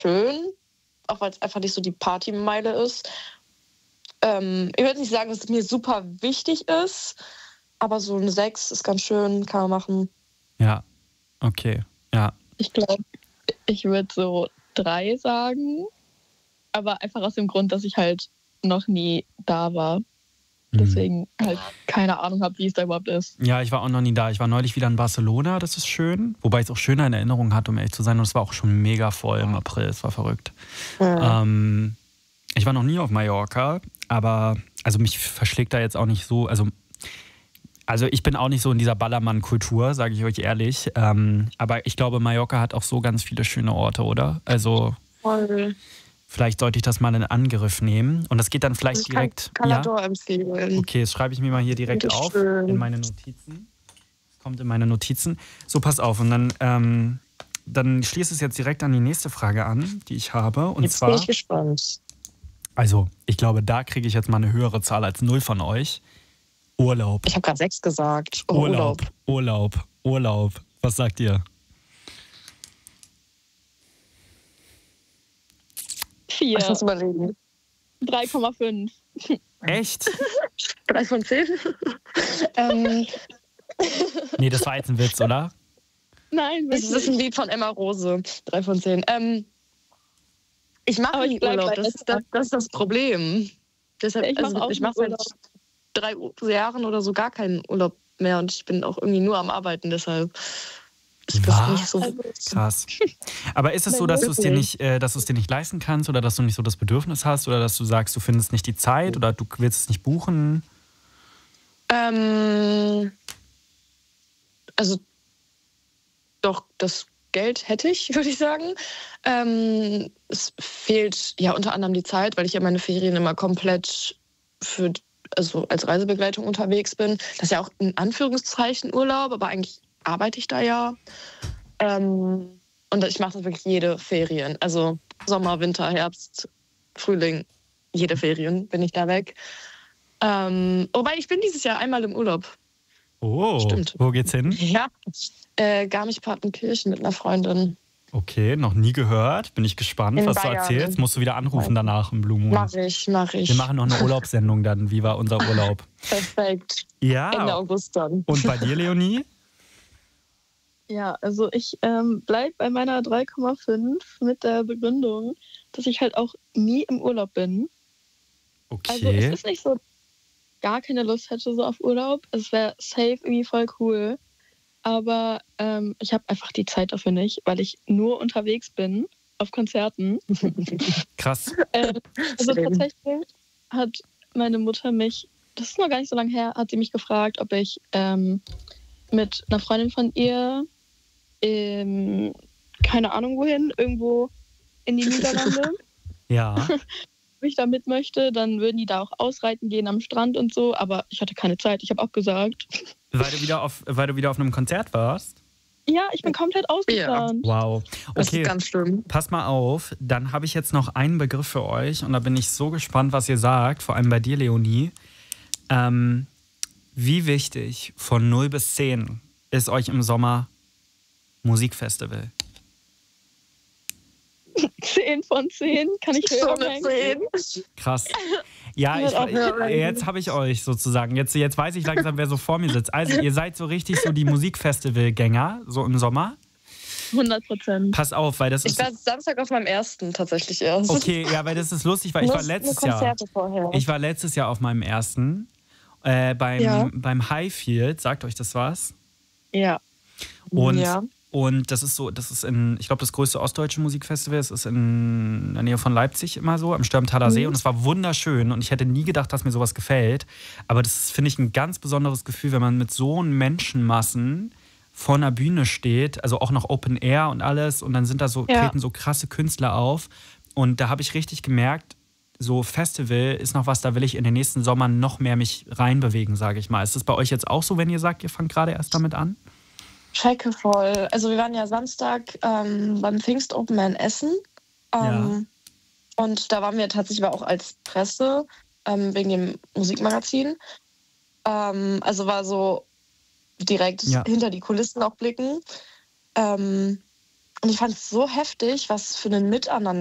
schön, auch weil es einfach nicht so die Partymeile ist. Ich würde nicht sagen, dass es mir super wichtig ist, aber so eine 6 ist ganz schön, kann man machen. Ja, okay, ja. Ich glaube, ich würde so 3 sagen, aber einfach aus dem Grund, dass ich halt noch nie da war. Deswegen halt keine Ahnung habe, wie es da überhaupt ist. Ja, ich war auch noch nie da. Ich war neulich wieder in Barcelona, das ist schön. Wobei ich es auch schöner in Erinnerung hatte, um ehrlich zu sein. Und es war auch schon mega voll im April, es war verrückt. Ja. Ich war noch nie auf Mallorca, aber also mich verschlägt da jetzt auch nicht so, also ich bin auch nicht so in dieser Ballermann-Kultur, sage ich euch ehrlich. Aber ich glaube, Mallorca hat auch so ganz viele schöne Orte, oder? Also Voll. vielleicht sollte ich das mal in Angriff nehmen. Und das geht dann vielleicht Ich direkt. kann Calador empfehlen. Okay, das schreibe ich mir mal hier direkt Das ist auf schön. in meine Notizen. Das kommt in meine Notizen. So, pass auf. Und dann schließe es jetzt direkt an die nächste Frage an, die ich habe. Und Jetzt zwar, bin ich gespannt. also ich glaube, da kriege ich jetzt mal eine höhere Zahl als 0 von euch. Urlaub. Ich habe gerade 6 gesagt. Oh, Urlaub. Was sagt ihr? 4. Ich muss überlegen. 3,5. Echt? 3 von 10? Nee, das war jetzt ein Witz, oder? Nein, Das ist ein Lied von Emma Rose. 3 von 10. Ich mache Aber ich nie bleib Urlaub. bei Das ist das Problem. Deshalb, Ich mach seit Urlaub. 3 Jahren oder so gar keinen Urlaub mehr und ich bin auch irgendwie nur am Arbeiten. Deshalb ist das nicht so. Krass. Aber ist es so, dass du es dir nicht leisten kannst oder dass du nicht so das Bedürfnis hast oder dass du sagst, du findest nicht die Zeit oder du willst es nicht buchen? Also doch, das Geld hätte ich, würde ich sagen. Es fehlt ja unter anderem die Zeit, weil ich ja meine Ferien immer komplett also als Reisebegleitung unterwegs bin. Das ist ja auch in Anführungszeichen Urlaub, aber eigentlich arbeite ich da ja. Und ich mache das wirklich jede Ferien. Also Sommer, Winter, Herbst, Frühling, jede Ferien bin ich da weg. Wobei ich bin dieses Jahr einmal im Urlaub. Oh, Stimmt. Wo geht's hin? Ja, Garmisch-Partenkirchen mit einer Freundin. Okay, noch nie gehört. Bin ich gespannt, In was Bayern. du erzählst. Musst du wieder anrufen danach im Blue Moon. Mach ich. Wir machen noch eine Urlaubssendung dann. Wie war unser Urlaub? Perfekt. Ja. Ende August dann. Und bei dir, Leonie? Ja, also ich bleibe bei meiner 3,5 mit der Begründung, dass ich halt auch nie im Urlaub bin. Okay. Also es ist nicht so, gar keine Lust hätte so auf Urlaub. Es wäre safe irgendwie voll cool. Aber ich habe einfach die Zeit dafür nicht, weil ich nur unterwegs bin auf Konzerten. Krass. Also tatsächlich hat meine Mutter mich, das ist noch gar nicht so lange her, hat sie mich gefragt, ob ich mit einer Freundin von ihr keine Ahnung wohin, irgendwo in die Niederlande, Ja. wenn ich da mit möchte, dann würden die da auch ausreiten gehen am Strand und so, aber ich hatte keine Zeit, ich habe auch gesagt. Weil du wieder auf einem Konzert warst? Ja, ich bin komplett ausgeplant. Wow. Das Okay, ist ganz schlimm. pass mal auf. Dann habe ich jetzt noch einen Begriff für euch und da bin ich so gespannt, was ihr sagt, vor allem bei dir, Leonie. Wie wichtig von 0 bis 10 ist euch im Sommer Musikfestival? 10 von 10, kann ich hören. So eine 10. Krass. Ja, jetzt habe ich euch sozusagen. Jetzt weiß ich langsam, wer so vor mir sitzt. Also ihr seid so richtig so die Musikfestivalgänger, so im Sommer. 100%. Pass auf, weil das Ich ist... war Samstag auf meinem ersten tatsächlich erst. Okay, ja, weil das ist lustig, weil ich war letztes Jahr auf meinem ersten. Beim Highfield, sagt euch das was? Ja. Und das ist ich glaube, das größte ostdeutsche Musikfestival. Es ist in der Nähe von Leipzig immer so, am Stürmtaler See. Und es war wunderschön. Und ich hätte nie gedacht, dass mir sowas gefällt. Aber das ist, finde ich, ein ganz besonderes Gefühl, wenn man mit so Menschenmassen vor einer Bühne steht. Also auch noch Open Air und alles. Und dann treten so krasse Künstler auf. Und da habe ich richtig gemerkt, so Festival ist noch was, da will ich in den nächsten Sommern noch mehr mich reinbewegen, sage ich mal. Ist das bei euch jetzt auch so, wenn ihr sagt, ihr fangt gerade erst damit an? Checke voll. Also wir waren ja Samstag beim Pfingst Open Air in Essen. Und da waren wir tatsächlich aber auch als Presse wegen dem Musikmagazin. Also war so direkt hinter die Kulissen auch blicken. Und ich fand es so heftig, was für ein Miteinander